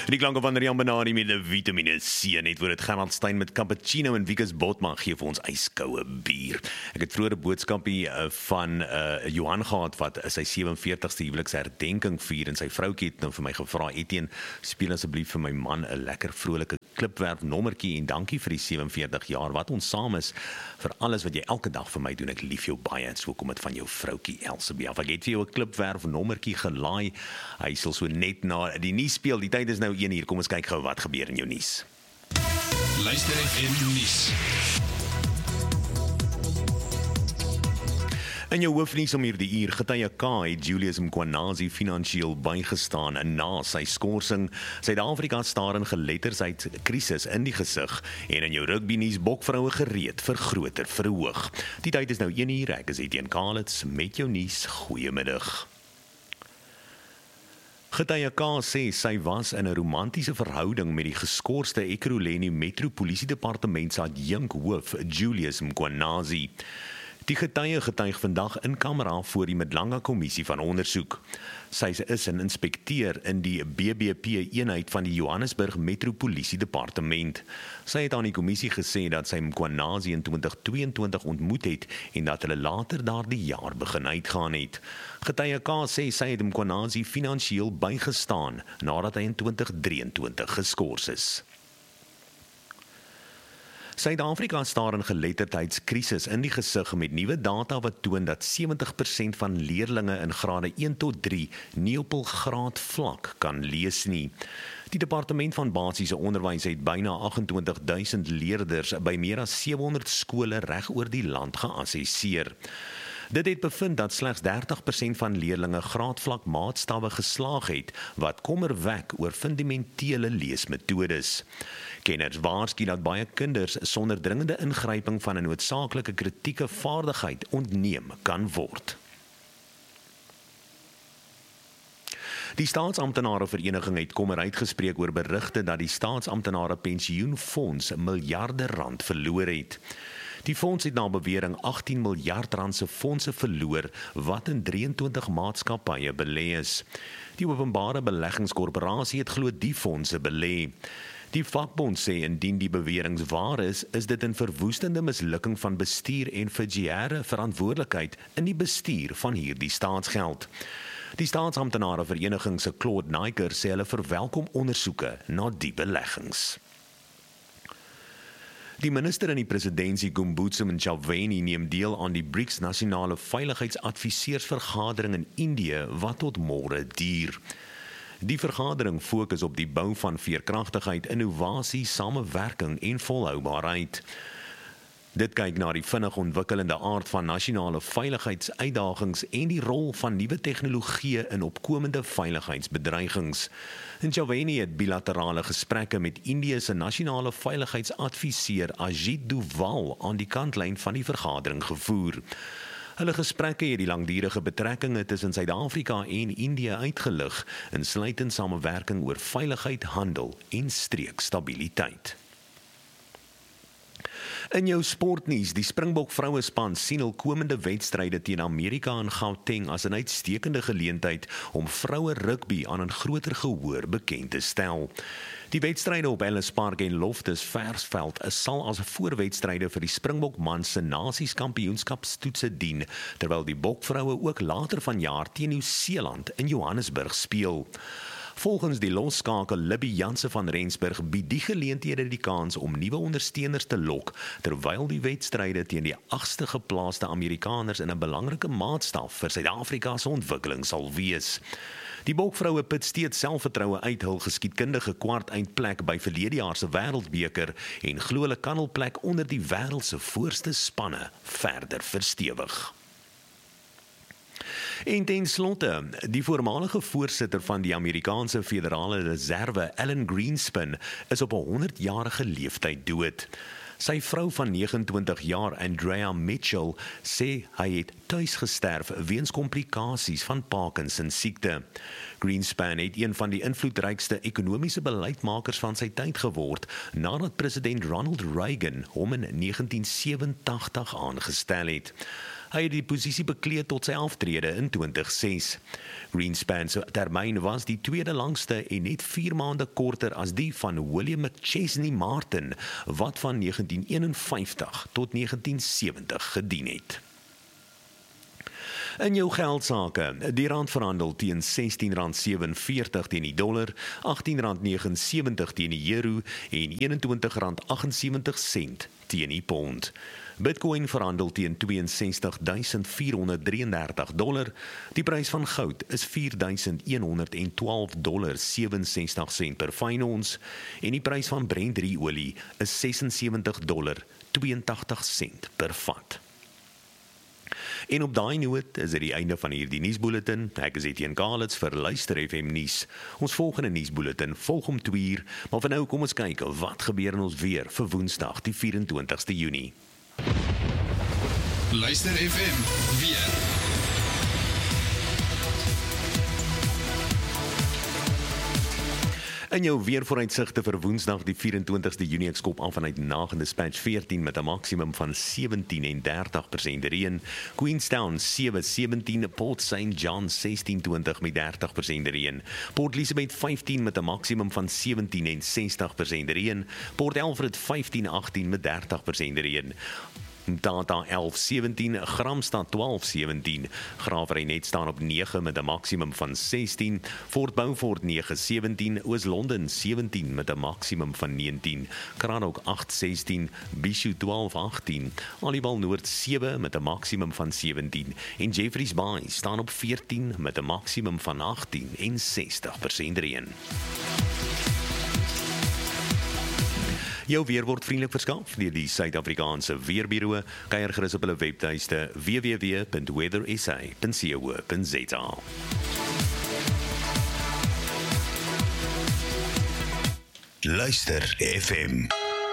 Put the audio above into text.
Die klanke van Rian Benari met die vitamine C, net voor het Gerald Stein met cappuccino en Wikus Botman gee vir ons ijskoue bier. Ek het vroeër 'n boodskapie van Johan gehad wat sy 47ste huweliksherdenking vier en sy vroutjie het nou vir my gevra, Etienne, speel asseblief vir my man 'n lekker vrolike klipwerf nommertjie en dankie vir die 47 jaar wat ons saam is, vir alles wat jy elke dag vir my doen. Ek lief jou baie, so kom dit van jou vroutjie Elsabie af. Ek het vir jou 'n klipwerf nommertjie gelaai. Hy sal so net na die nuus speel. Die tyd is nou 1 uur. Kom ons kyk gou wat gebeur in jou nuus. Luister FM nuus. In jou hoofnuus om hierdie uur, getuie K het Julius Mkhwanazi finansiëel bygestaan na sy skorsing. Suid-Afrika staar in geletterdheidskrisis in die gesig en in jou rugby nuus bokvroue gereed vir groter verhoog. Die tyd is nou 1 uur. Ek is Etienne Kalitz met jou nuus. Goeiemiddag. Getuie K sê sy was in 'n romantiese verhouding met die geskorste Ekurhuleni Metropolisiedepartement se adjunkhoof Julius Mkhwanazi. Die getuie getuig vandag in kamera voor die Madlanga Kommissie van ondersoek. Sy is 'n inspekteur in die BBP-eenheid van die Johannesburg Metropolisiedepartement. Sy het aan die kommissie gesê dat sy Mkhwanazi in 2022 ontmoet het en dat hulle later daardie jaar begin uitgaan het. Getuie K sê sy het Mkhwanazi finansiëel bygestaan nadat hy in 2023 geskort is. Suid-Afrika staar in geletterdheidskrisis in die gesig met nuwe data wat toon dat 70% van leerlinge in grade 1 tot 3 nie op hul graadvlak kan lees nie. Die departement van basiese onderwys het byna 28,000 leerders by meer as 700 skole reg oor die land geassesseer. Dit het bevind dat slegs 30% van leerlinge graadvlak maatstawwe geslaag het, wat kommer wek oor fundamentele leesmetodes. Kenners waarsku dat baie kinders sonder dringende ingryping van 'n noodsaaklike kritieke vaardigheid ontneem kan word. Die staatsamptenarevereniging het kommer uitgespreek oor berigte dat die staatsamptenare pensioenfonds miljarde rand verloor het. Die fonds het na bewering 18 miljard rand se fondse verloor wat in 23 maatskappye belê is. Die openbare beleggingskorporasie het glo die fondse belê. Die vakbond sê indien die beweringe waar is dit 'n verwoestende mislukking van bestuur en fiduciêre verantwoordelikheid in die bestuur van hierdie staatsgeld. Die staatsamptenarevereniging se Claude Naiker sê hulle verwelkom ondersoeke na die beleggings. Die minister in die presidentskap, Gumbutse Mnchaveni, neem deel aan die BRICS nasionale veiligheidsadviseursvergadering in Indië wat tot môre duur. Die vergadering fokus op die bou van veerkragtigheid, innovasie, samewerking en volhoubaarheid. Dit kyk na die vinnig ontwikkelende aard van nasionale veiligheidsuitdagings en die rol van nuwe tegnologieë in opkomende veiligheidsbedreigings. Njaveni het bilaterale gesprekke met Indië se nasionale veiligheidsadviseur Ajit Doval aan die kantlyn van die vergadering gevoer. Hulle gesprekke het die langdurige betrekkinge tussen Suid-Afrika en Indië uitgelig, insluitend samewerking oor veiligheid, handel en streekstabiliteit. In jou sportnuus, die Springbok vrouespan sien hul komende wedstryde teen Amerika in Gauteng as 'n uitstekende geleentheid om vroue rugby aan 'n groter gehoor bekend te stel. Die wedstryde op Ellis Park en Loftus Versveld sal as voorwedstryde vir die Springbok man se nasiekampioenskapstoetse dien, terwyl die bokvroue ook later vanjaar teen Nieu-Seeland in Johannesburg speel. Volgens die losskakel Libby Janse van Rensburg bied die geleenthede die kans om nuwe ondersteuners te lok, terwyl die wedstryde teen die 8ste geplaaste Amerikaners in 'n belangrike maatstaf vir Suid-Afrika se ontwikkeling sal wees. Die bokvroue put steeds selfvertroue uit hul geskiedkundige kwart eindplek by verlede jaar se wêreldbeker en glo hulle kan hul plek onder die wêreld se voorste spanne verder verstewig. En ten slotte, die voormalige voorsitter van die Amerikaanse Federale Reserve, Alan Greenspan, is op 'n 100-jarige leeftyd dood. Sy vrou van 29 jaar, Andrea Mitchell, sê hy het tuis gesterf weens komplikasies van Parkinson siekte. Greenspan het een van die invloedrykste ekonomiese beleidsmakers van sy tyd geword, nadat president Ronald Reagan hom in 1987 aangestel het. Hy het die posisie bekleed tot sy aftrede in 2006. Greenspan se termyn was die tweede langste en net 4 maande korter as die van William McChesney Martin, wat van 1951 tot 1970 gedien het. In jou geldsake, die rand verhandel teen R16.47 teen die dollar, R18.79 teen die euro en R21.78 teen die pond. Bitcoin verhandel teen $62.433. Die prys van goud is $4.112.67 per fyn ons en die prys van Brent olie is $76.82 per vat. En op daai noot is dit die einde van hierdie nuusbulletin. Ek is Etienne Kalitz vir Luister FM nuus. Ons volgende nuusbulletin volg om 2:00, maar vir nou kom ons kyk wat gebeur in ons weer vir Woensdag die 24ste Junie. Luister FM weer. In jou weervooruitsigte vir Woensdag die 24ste Junie, ek skop af vanuit Nagel Dispatch 14 met 'n maksimum van 17 en 30% reën. Queenstown 7:17, Port St. John 16:20 met 30% reën. Port Elizabeth 15 met 'n maksimum van 17 en 60% reën. Port Alfred 15:18 met 30% reën. Tata 11:17, Gramstad 12:17, Graafrenet staan op 9 met 'n maksimum van 16, Fort Beaufort 9:17, Oos-London 17 met 'n maksimum van 19, Cranach 8:16, Bishu 12:18, Alibal Noord 7 met 'n maksimum van 17 en Jeffreys Bay staan op 14 met 'n maksimum van 18 en 60% reën. Jou weer word vriendelik verskaf deur die Suid-Afrikaanse Weerbureau. Kyk gerus op hulle webtuiste www.weathersa.co.za. Luister FM.